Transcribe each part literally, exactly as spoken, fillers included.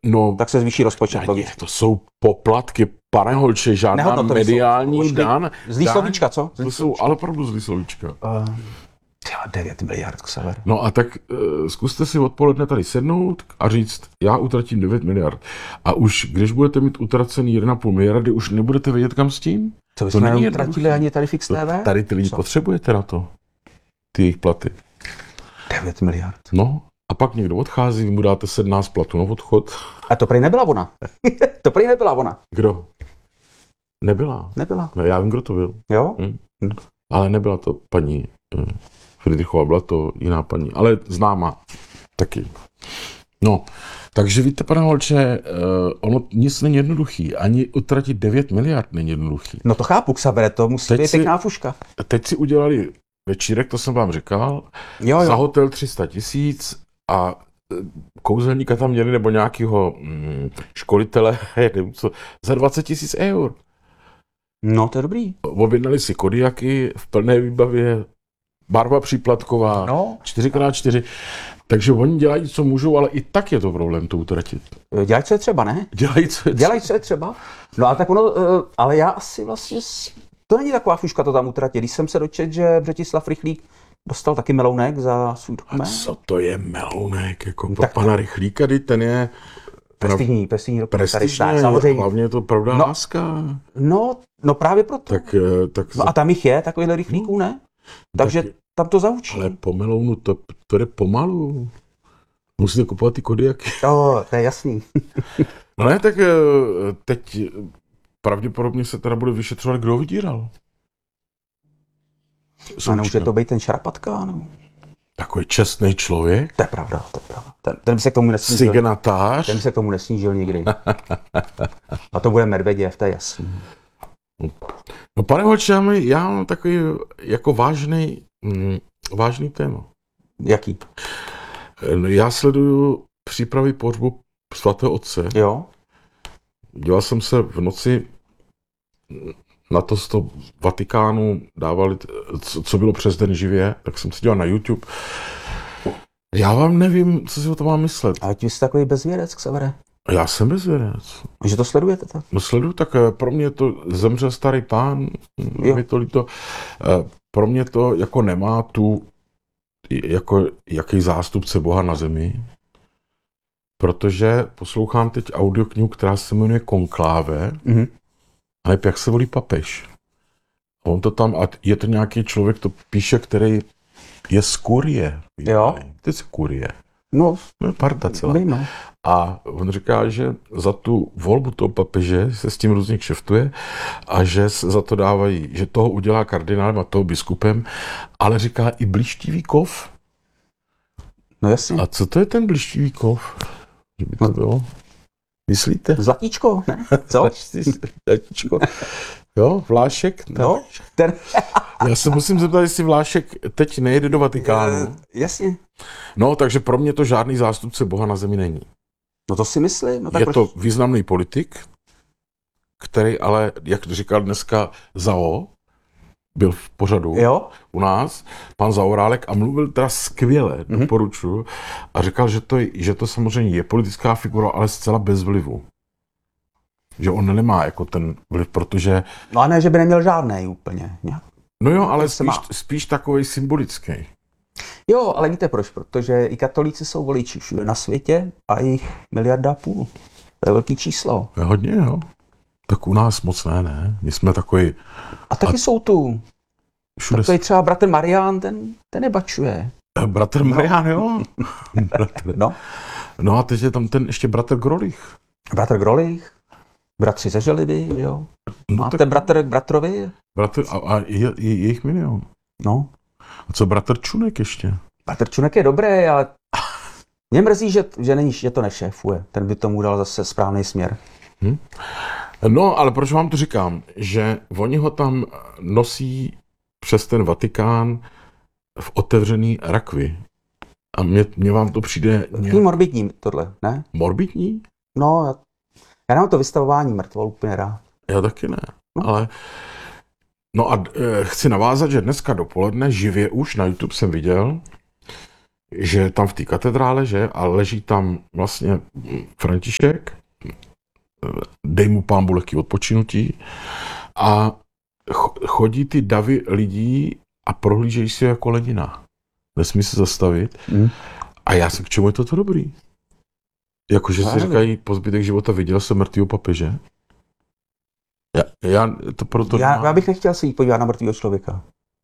No, tak se zvýší rozpočet. To jsou poplatky, pane Holče, žádná mediální dan. Zlý slovíčka, co? To jsou ale opravdu zlý slovíčka. Uh, devět miliard, Xaver. No a tak uh, zkuste si odpoledne tady sednout a říct, já utratím devět miliard. A už když budete mít utracený jedna celá pět miliardy, už nebudete vědět, kam s tím? To bychom neutratili ani tady Fix T V? Tady ty lidi co? Potřebujete na to. Ty jejich platy. devět miliard. No. A pak někdo odchází, vy mu dáte sedmnáct platů na odchod. A to prý nebyla ona. to prý nebyla ona. Kdo? Nebyla. Nebyla. No, já vím, kdo to byl. Jo? Hm. Ale nebyla to paní hm. Friedrichová, byla to jiná paní, ale známá taky. No, takže víte, pane Holče, ono nic není jednoduchý. Ani utratit devět miliard není jednoduchý. No to chápu, Xabere, to musí teď být si, pěkná fuška. Teď si udělali večírek, to jsem vám říkal, jo, jo. Za hotel tři sta tisíc a kouzelníka tam měli, nebo nějakého mm, školitele, nevím co, za dvacet tisíc eur. No, to je dobrý. Objednali si kodiaky v plné výbavě, barva příplatková, no. čtyři krát čtyři. Takže oni dělají, co můžou, ale i tak je to problém to utratit. Dělají, co je třeba, ne? Dělají, co je třeba. Dělají, co je třeba. No a tak ono, ale já asi vlastně, to není taková fuška to tam utratit. Když jsem se dočetl, že Břetislav Rychlík dostal taky melounek za svůj dokument. A co to je melounek? Jako pro pana Rychlíka, ten je... Prestižní, prestižní prestižní, samozřejmě. Hlavně je to pravda no, láska. No, no právě proto. Tak, tak no a tam jich je, takovýhle Rychlíků, ne? Takže tak, tam to zaučí. Ale po melounu to, to jde pomalu. Musíte kupovat ty kodiaky. Jo, to je jasný. No ne, tak teď pravděpodobně se teda bude vyšetřovat, kdo ho vydíral. A nemůže to být ten Šarapatka, no. Takový čestný člověk. To je pravda, to je pravda. Ten, ten by se k tomu nesnížil. Signatář. Ten by se k tomu nesnížil nikdy. A to bude Medveděv, to je jasný. No pane Holče, já mám takový jako vážný, mm, vážný téma. Jaký? Já sleduju přípravy pohřbu svatého otce. Jo. Díval jsem se v noci na to z toho Vatikánu, dávali, co, co bylo přes den živě, tak jsem si dělal na YouTube. Já vám nevím, co si o tom mám myslet. Ale ty jsi takový bezvědec, Xavere. Já jsem bezvědec. Že to sledujete tak? No sleduju, tak pro mě to zemřel starý pán, mi to líto. Pro mě to jako nemá tu, jako jaký zástupce Boha na zemi. Protože poslouchám teď audioknihu, která se jmenuje Konkláve, mm-hmm. a ne, jak se volí papež. A on to tam, a je to nějaký člověk, to píše, který je z kurie. Jo. Ty jsi kurie. No, no parta celá. Vím, no. A on říká, že za tu volbu toho papeže se s tím různě kšeftuje a že se za to dávají, že toho udělá kardinálem a toho biskupem, ale říká i blištivý kov. No jasně. A co to je ten blištivý kov? Že by to bylo? Myslíte? Zlatíčko, ne? Co? Zlatíčko. Jo, Vlášek? No, ten... Já se musím zeptat, jestli Vlášek teď nejede do Vatikánu. Jasně. No, takže pro mě to žádný zástupce Boha na zemi není. No to si myslím. No, tak je proč... to významný politik, který ale, jak říkal dneska Zao, byl v pořadu jo? u nás, pan Zaorálek, a mluvil teda skvěle, mm-hmm. doporučuji, a říkal, že to, že to samozřejmě je politická figura, ale zcela bez vlivu. Že on nemá jako ten vliv, protože... No a ne, že by neměl žádnej úplně. Ne? No jo, ale spíš, spíš takovej symbolický. Jo, ale víte proč? Protože i katolíci jsou voliči všude na světě a jich miliarda a půl. To je velký číslo. Je hodně, jo. Tak u nás moc ne, ne. My jsme takový... A taky a... jsou tu. Všude... Takový třeba bratr Marián, ten, ten nebačuje. Bratr Marián, no. Jo. bratr. No. No a teď je tam ten ještě bratr Grolich. Bratr Grolich. Bratři ze Želivy, jo. No, a tak... ten bratr k bratrovi? Bratr, a, a je, je, je jich milion. No. A co bratr Čunek ještě? Bratr Čunek je dobrý, ale mě mrzí, že, že, není, že to nešéfuje. Ten by tomu dal zase správný směr. Hm? No, ale proč vám to říkám? Že oni ho tam nosí přes ten Vatikán v otevřený rakvi. A mě, mě vám to přijde... Mě... morbidní tohle, ne? Morbidní? No, já, já mám to vystavování mrtvol úplně rád. Já taky ne, no. ale... No a e, chci navázat, že dneska dopoledne živě už na YouTube jsem viděl, že tam v té katedrále, že, a leží tam vlastně František, dej mu pán Bůh lehký odpočinutí, a chodí ty davy lidí a prohlížejí si jako Lenina. Nesmí se zastavit. Mm. A já jsem, k čemu je toto dobrý? Jakože si říkají, po zbytek života viděl jsem mrtvýho papeže. Já, já, to proto já, já bych nechtěl se jít podívat na mrtvýho člověka.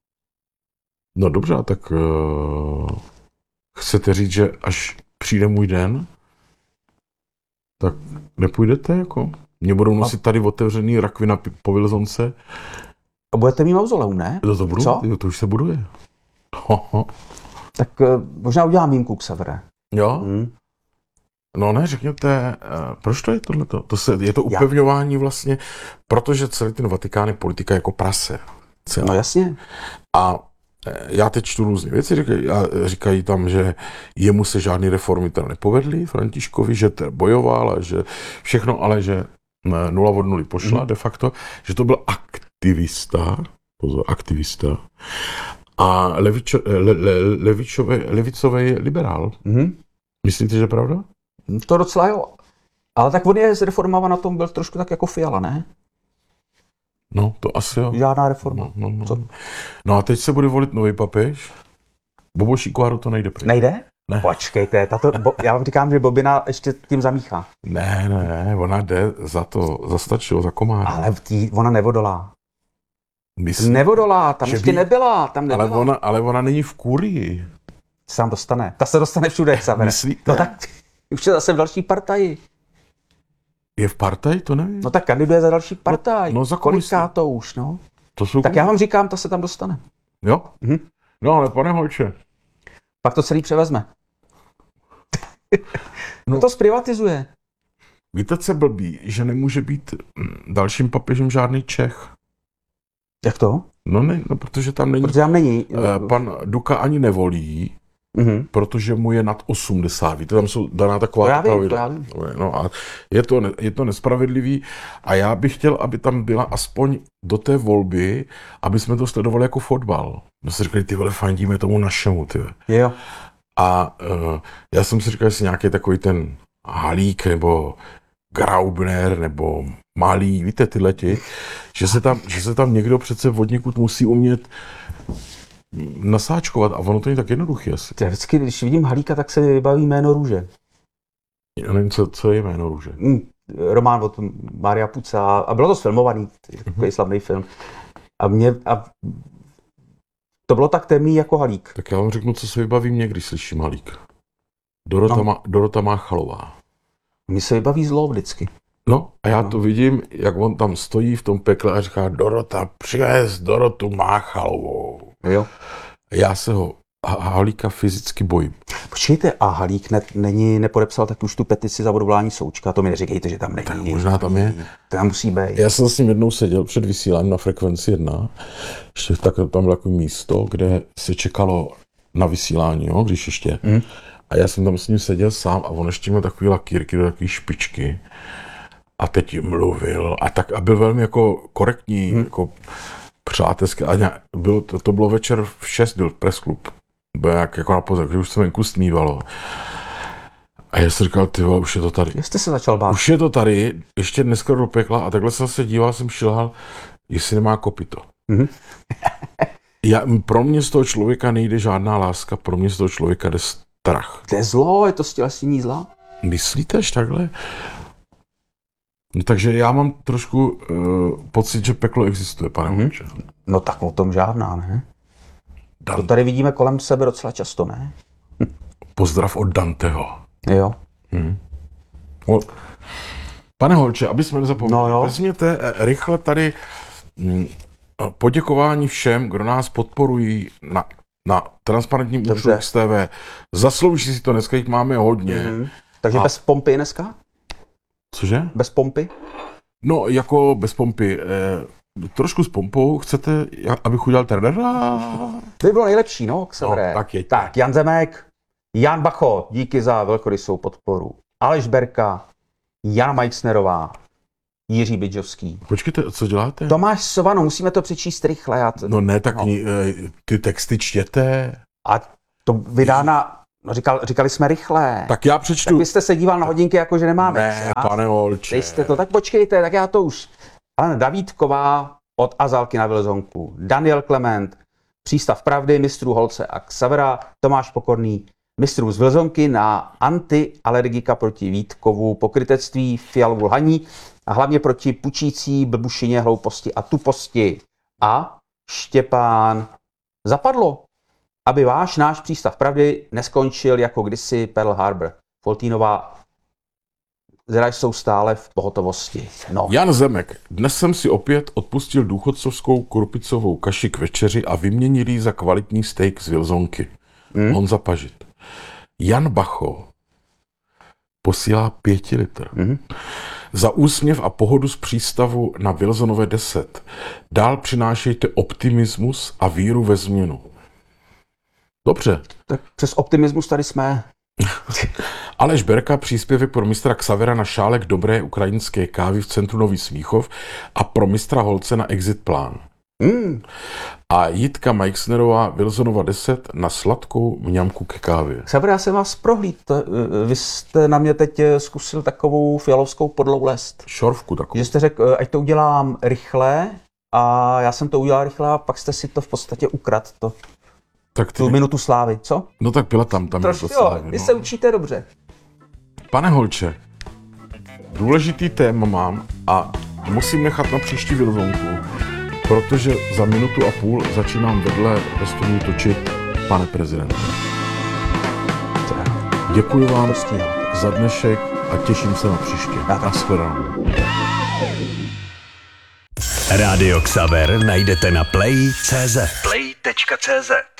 No dobře, tak uh, chcete říct, že až přijde můj den, tak nepůjdete, jako? Mě budou nosit tady otevřený rakvina po Wilsonce. A budete mít mauzoleum, ne? To, to budu, Co? Jo, to už se buduje. Ho, ho. Tak uh, možná udělám výjimku, Xavere. Jo? Hmm. No ne, řekněte, uh, proč to je tohleto? To se, je to upevňování vlastně, protože celý ten Vatikán je politika jako prase. Celá. No jasně. A já teď čtu různé věci, říkají, říkají tam, že jemu se žádný reformy teda nepovedly, Františkovi, že to bojoval, a že všechno, ale že nula od nuly pošla mm. de facto, že to byl aktivista, pozor, aktivista, a levičo, le, le, levičové, levicový liberál. Mm. Myslíte, že je pravda? To docela jo. Ale tak on je zreformovat na tom, byl trošku tak jako Fiala, ne? No, to asi jo. Žádná reforma. No, no, no. Co? No a teď se bude volit nový papež. Boboší Koharu to nejde pryč. Nejde? Ne. Počkejte, tato, bo, já vám říkám, že Bobina ještě tím zamíchá. Ne, ne, ona jde za to, za stačilo, za komára. Ale tý, ona nevodolá. Myslím, nevodolá, tam ještě by... nebyla, tam nebyla. Ale ona, ale ona není v kurii. Se tam dostane. Ta se dostane všude, Xavere. Myslíte? No tak už je zase v další partaji. Je v partaji? To nevím. No tak kandiduje za další partaj. No, no za koliká to už, no. To jsou tak já vám říkám, ta se tam dostane. Jo? Mhm. No ale pane Holče. Pak to celý převezme. no to zprivatizuje. Víte, co je blbý? Že nemůže být dalším papežem žádný Čech. Jak to? No ne, no protože tam není. Protože tam není. Uh, pan Duka ani nevolí, mm-hmm. protože mu je nad osmdesát. Víte, tam jsou daná taková to já vím, pravidla. To já vím. No a je to, je to nespravedlivý a já bych chtěl, aby tam byla aspoň do té volby, aby jsme to sledovali jako fotbal. No si říkali, ty vole, fandíme tomu našemu, ty. Jo. A uh, já jsem si říkal, jestli nějaký takový ten Halík nebo Graubner nebo Malý, víte, tyhleti, že se tam, že se tam někdo přece vodníkud musí umět nasáčkovat a ono to není tak jednoduché asi. Já vždycky, když vidím Halíka, tak se mi vybaví Jméno růže. Já nevím, co, co je Jméno růže. Mm, román od Mária Puca a bylo to sfilmovaný, takový mm-hmm. slavný film. A mě, a to bylo tak temný jako Halík. Tak já vám řeknu, co se vybaví mě, když slyším Halík. Dorota, no. má, Dorota Máchalová. Mně se vybaví zlo vždycky. No a já no. to vidím, jak on tam stojí v tom pekle a říká, Dorota, přivez Dorotu Máchalovou. Jo. Já se ho Halíka fyzicky bojím. Počkejte, a Halík ne, není, nepodepsal tak už tu petici za odvolání Součka, to mi neříkejte, že tam není. Tak možná tam je. Tam musí být. Já jsem s ním jednou seděl před vysíláním na Frekvenci jedna, ještě tak, tam bylo takové místo, kde se čekalo na vysílání, jo, když ještě. Mm. A já jsem tam s ním seděl sám a on ještě měl takový lakýrky do takové špičky. A teď mluvil a tak a byl velmi jako korektní, hmm. jako přátelský. A nějak, bylo, to, to bylo večer v šest, byl pressklub. Byl jak, jako na pozor, když už se venku stmívalo. A já jsem říkal, ty vole, už je to tady. Jste se začal bát. Už je to tady, ještě dneska do pekla a takhle jsem se díval, jsem šilhal, jestli nemá kopyto. Hmm. Já, pro mě z toho člověka nejde žádná láska, pro mě z toho člověka jde strach. To je zlo, je to stělesnění zla? Myslíte takhle? No, takže já mám trošku uh, pocit, že peklo existuje, pane mm-hmm. Holče. No tak o tom žádná, ne? Dan... To tady vidíme kolem sebe docela často, ne? Pozdrav od Danteho. Jo. Hmm. O, pane Holče, aby jsme nezapomněli, no vezměte rychle tady hm, poděkování všem, kdo nás podporují na, na transparentním účtu X T V. Zaslouží si to, dneska jich máme hodně. Mm-hmm. Takže a... bez pompy dneska? Cože? Bez pompy? No, jako bez pompy. Eh, trošku s pompou. Chcete, abych udělal terdera? To by bylo nejlepší, no, Xavere. No, tak, je. tak, Jan Zemek, Jan Bacho, díky za velkorysou podporu. Aleš Berka, Jana Majcnerová, Jiří Bydžovský. Počkejte, co děláte? Tomáš Sovano, musíme to přečíst rychle. Já to... No ne, tak no. Ni, ty texty čtěte. A to vydá na No říkal, říkali jsme rychle. Tak já přečtu... Tak vy jste se díval na hodinky, jako že nemáme Ne, čas. pane Holče. Jste to, tak počkejte, tak já to už. Anna Davídková od Azalky na Vilzonku, Daniel Klement, Přístav pravdy, mistrů Holce a Xavera, Tomáš Pokorný, mistrů z Vilzonky na antialergika proti Vítkovu, pokrytectví, fialovu lhaní a hlavně proti pučící blbušině, hlouposti a tuposti. A Štěpán, zapadlo, aby váš náš Přístav pravdy neskončil jako kdysi Pearl Harbor. Foltínová zda jsou stále v pohotovosti. No. Jan Zemek. Dnes jsem si opět odpustil důchodcovskou krupicovou kaši k večeři a vyměnil ji za kvalitní steak z Vilzonky. Hmm. Honza Pažit. Jan Bacho posílá pěti litr. Hmm. Za úsměv a pohodu z přístavu na Vilzonové deset. Dál přinášejte optimismus a víru ve změnu. Dobře. Tak přes optimismus tady jsme. Aleš Berka, příspěvek pro mistra Xavera na šálek dobré ukrajinské kávy v centru Nový Smíchov a pro mistra Holce na exit plán. Mm. A Jitka Majksnerová, Vilzonova deset na sladkou mňamku ke kávě. Xaver, já jsem vás prohlíd. Vy jste na mě teď zkusil takovou fialovskou podlou lest. Šorvku takovou. Že jste řekl, ať to udělám rychle a já jsem to udělal rychle a pak jste si to v podstatě ukradl. To. Tak ty... Tu minutu slávy, co? No tak byla tam, tam Trošku, minuta slávy. Jo, vy no. se učíte dobře. Pane Holče, důležitý téma mám a musím nechat na příští Vilzonku, protože za minutu a půl začínám vedle ve studiu točit Pane prezidente. Děkuji vám za dnešek a těším se na příště. Nashledanou. Rádio Xaver najdete na play tečka cé zet. play tečka cé zet